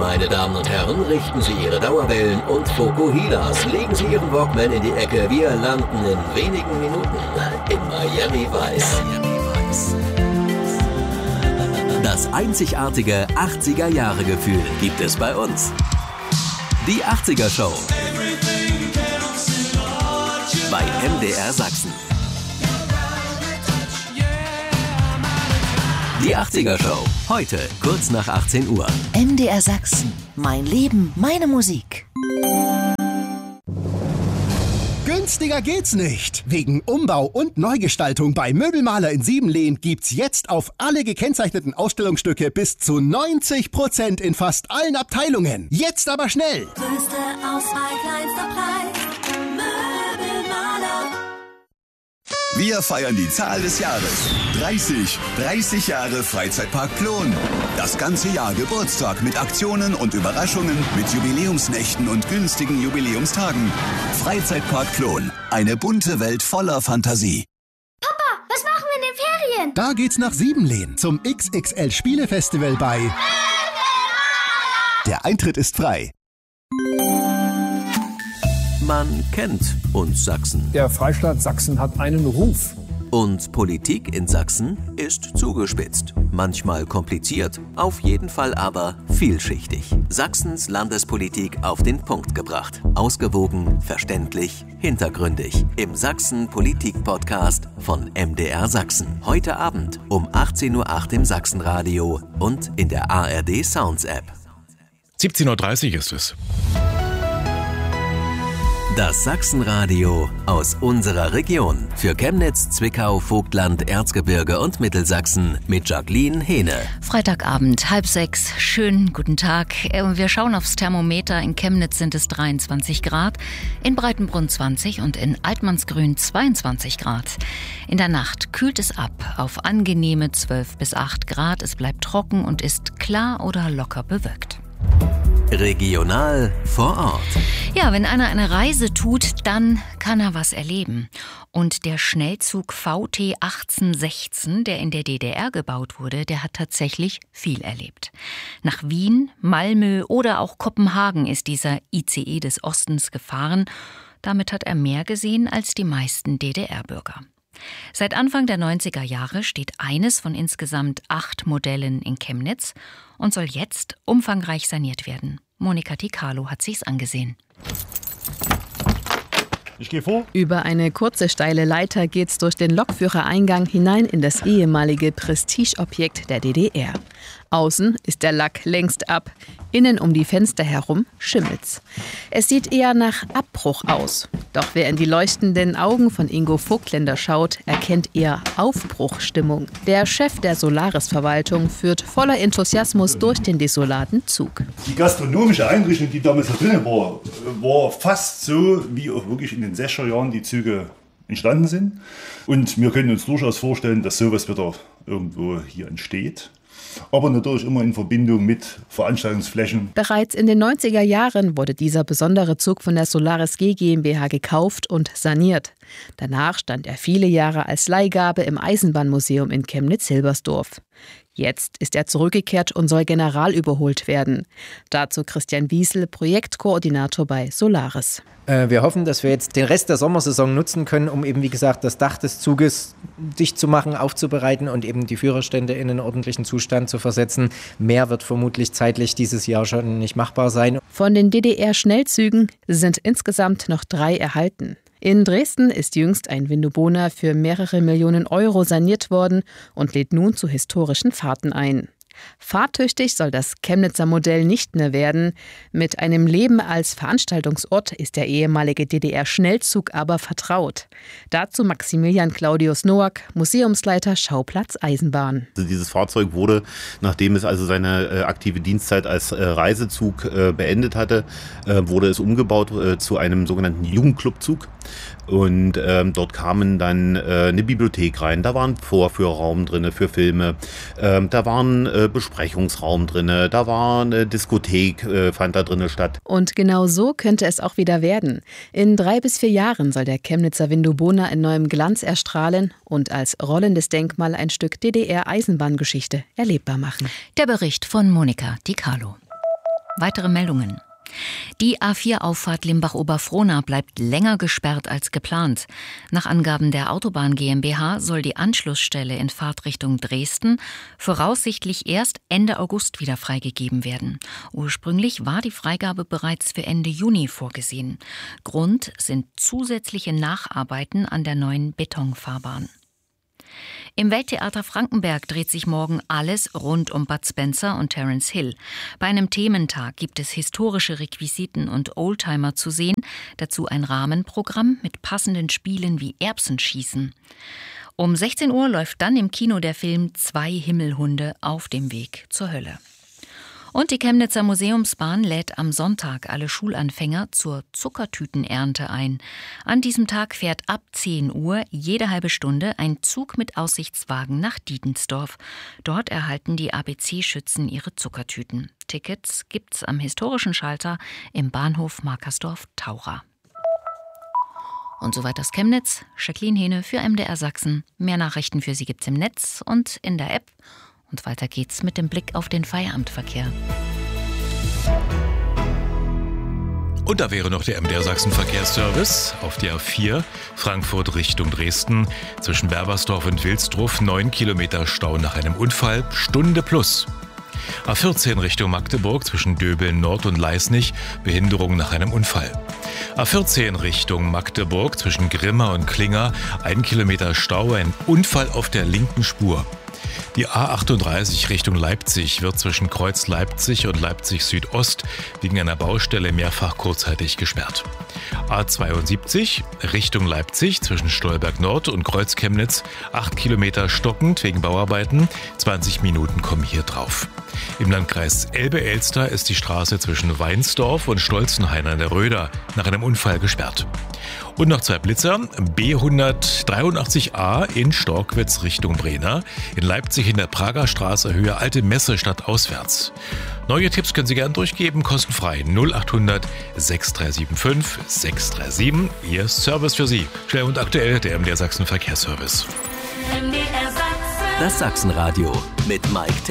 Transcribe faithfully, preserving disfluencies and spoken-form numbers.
Meine Damen und Herren, richten Sie Ihre Dauerwellen und Fokuhilas. Legen Sie Ihren Walkman in die Ecke. Wir landen in wenigen Minuten in Miami Vice. Das einzigartige achtziger-Jahre-Gefühl gibt es bei uns. Die achtziger-Show bei M D R Sachsen. Die achtziger-Show, heute kurz nach achtzehn Uhr. M D R Sachsen, mein Leben, meine Musik. Günstiger geht's nicht. Wegen Umbau und Neugestaltung bei Möbelmaler in Siebenlehn gibt's jetzt auf alle gekennzeichneten Ausstellungsstücke bis zu neunzig Prozent in fast allen Abteilungen. Jetzt aber schnell! Größte Auswahl, kleinster Preis. Möbelmaler. Wir feiern die Zahl des Jahres. dreißig. dreißig Jahre Freizeitpark Plon. Das ganze Jahr Geburtstag mit Aktionen und Überraschungen, mit Jubiläumsnächten und günstigen Jubiläumstagen. Freizeitpark Plon. Eine bunte Welt voller Fantasie. Papa, was machen wir in den Ferien? Da geht's nach Siebenlehn zum X X L Spielefestival bei Der Eintritt ist frei. Man kennt uns Sachsen. Der Freistaat Sachsen hat einen Ruf. Und Politik in Sachsen ist zugespitzt. Manchmal kompliziert, auf jeden Fall aber vielschichtig. Sachsens Landespolitik auf den Punkt gebracht. Ausgewogen, verständlich, hintergründig. Im Sachsen-Politik-Podcast von M D R Sachsen. Heute Abend um achtzehn Uhr acht im Sachsenradio und in der A R D Sounds App. siebzehn Uhr dreißig ist es. Das Sachsenradio aus unserer Region. Für Chemnitz, Zwickau, Vogtland, Erzgebirge und Mittelsachsen mit Jacqueline Hehne. Freitagabend, halb sechs. Schönen guten Tag. Wir schauen aufs Thermometer. In Chemnitz sind es dreiundzwanzig Grad, in Breitenbrunn zwanzig und in Altmannsgrün zweiundzwanzig Grad. In der Nacht kühlt es ab auf angenehme zwölf bis acht Grad. Es bleibt trocken und ist klar oder locker bewölkt. Regional vor Ort. Ja, wenn einer eine Reise tut, dann kann er was erleben. Und der Schnellzug V T achtzehnhundertsechzehn, der in der D D R gebaut wurde, der hat tatsächlich viel erlebt. Nach Wien, Malmö oder auch Kopenhagen ist dieser I C E des Ostens gefahren. Damit hat er mehr gesehen als die meisten D D R-Bürger. Seit Anfang der neunziger Jahre steht eines von insgesamt acht Modellen in Chemnitz und soll jetzt umfangreich saniert werden. Monika Tikalo hat sich's angesehen. Ich gehe vor. Über eine kurze, steile Leiter geht's durch den Lokführereingang hinein in das ehemalige Prestigeobjekt der D D R. Außen ist der Lack längst ab, innen um die Fenster herum schimmelt's. Es sieht eher nach Abbruch aus. Doch wer in die leuchtenden Augen von Ingo Vogtländer schaut, erkennt eher Aufbruchstimmung. Der Chef der Solaris-Verwaltung führt voller Enthusiasmus durch den desolaten Zug. Die gastronomische Einrichtung, die damals da drin war, war fast so, wie auch wirklich in den sechziger Jahren die Züge entstanden sind. Und wir können uns durchaus vorstellen, dass sowas wieder irgendwo hier entsteht. Aber natürlich immer in Verbindung mit Veranstaltungsflächen. Bereits in den neunziger Jahren wurde dieser besondere Zug von der Solaris G GmbH gekauft und saniert. Danach stand er viele Jahre als Leihgabe im Eisenbahnmuseum in Chemnitz-Hilbersdorf. Jetzt ist er zurückgekehrt und soll generalüberholt werden. Dazu Christian Wiesel, Projektkoordinator bei Solaris. Wir hoffen, dass wir jetzt den Rest der Sommersaison nutzen können, um eben, wie gesagt, das Dach des Zuges dicht zu machen, aufzubereiten und eben die Führerstände in einen ordentlichen Zustand zu versetzen. Mehr wird vermutlich zeitlich dieses Jahr schon nicht machbar sein. Von den D D R-Schnellzügen sind insgesamt noch drei erhalten. In Dresden ist jüngst ein Vindobona für mehrere Millionen Euro saniert worden und lädt nun zu historischen Fahrten ein. Fahrtüchtig soll das Chemnitzer Modell nicht mehr werden. Mit einem Leben als Veranstaltungsort ist der ehemalige D D R-Schnellzug aber vertraut. Dazu Maximilian Claudius Noack, Museumsleiter Schauplatz Eisenbahn. Also dieses Fahrzeug wurde, nachdem es also seine äh, aktive Dienstzeit als äh, Reisezug äh, beendet hatte, äh, wurde es umgebaut äh, zu einem sogenannten Jugendclubzug. Und ähm, dort kamen dann äh, eine Bibliothek rein, da war ein Vorführraum drin für Filme, ähm, da war ein äh, Besprechungsraum drin, da war eine Diskothek, äh, fand da drin statt. Und genau so könnte es auch wieder werden. In drei bis vier Jahren soll der Chemnitzer Vindobona in neuem Glanz erstrahlen und als rollendes Denkmal ein Stück D D R-Eisenbahngeschichte erlebbar machen. Der Bericht von Monika Tikalo. Weitere Meldungen. Die A vier Auffahrt Limbach-Oberfrohna bleibt länger gesperrt als geplant. Nach Angaben der Autobahn GmbH soll die Anschlussstelle in Fahrtrichtung Dresden voraussichtlich erst Ende August wieder freigegeben werden. Ursprünglich war die Freigabe bereits für Ende Juni vorgesehen. Grund sind zusätzliche Nacharbeiten an der neuen Betonfahrbahn. Im Welttheater Frankenberg dreht sich morgen alles rund um Bud Spencer und Terence Hill. Bei einem Thementag gibt es historische Requisiten und Oldtimer zu sehen, dazu ein Rahmenprogramm mit passenden Spielen wie Erbsenschießen. Um sechzehn Uhr läuft dann im Kino der Film Zwei Himmelhunde auf dem Weg zur Hölle. Und die Chemnitzer Museumsbahn lädt am Sonntag alle Schulanfänger zur Zuckertütenernte ein. An diesem Tag fährt ab zehn Uhr jede halbe Stunde ein Zug mit Aussichtswagen nach Dietensdorf. Dort erhalten die A B C-Schützen ihre Zuckertüten. Tickets gibt's am historischen Schalter im Bahnhof Markersdorf-Taucher. Und soweit aus Chemnitz, Jacqueline Hehne für M D R Sachsen. Mehr Nachrichten für Sie gibt's im Netz und in der App. Und weiter geht's mit dem Blick auf den Feierabendverkehr. Und da wäre noch der M D R Sachsen Verkehrsservice auf der A vier Frankfurt Richtung Dresden. Zwischen Berbersdorf und Wilsdruff neun Kilometer Stau nach einem Unfall, Stunde plus. A vierzehn Richtung Magdeburg zwischen Döbeln Nord und Leisnig, Behinderung nach einem Unfall. A vierzehn Richtung Magdeburg zwischen Grimma und Klinger, ein Kilometer Stau, ein Unfall auf der linken Spur. Die A achtunddreißig Richtung Leipzig wird zwischen Kreuz Leipzig und Leipzig Südost wegen einer Baustelle mehrfach kurzzeitig gesperrt. A zweiundsiebzig Richtung Leipzig zwischen Stolberg Nord und Kreuz Chemnitz, acht Kilometer stockend wegen Bauarbeiten, zwanzig Minuten kommen hier drauf. Im Landkreis Elbe-Elster ist die Straße zwischen Weinsdorf und Stolzenhain an der Röder nach einem Unfall gesperrt. Und noch zwei Blitzer, B hundertdreiundachtzig A in Storkwitz Richtung Brenner, in Leipzig in der Prager Straße Höhe Alte Messestadt auswärts. Neue Tipps können Sie gerne durchgeben, kostenfrei null achthundert sechs drei sieben fünf sechs drei sieben, Ihr Service für Sie. Schnell und aktuell der M D R Sachsen Verkehrsservice. Das Sachsenradio mit Mike Tipp.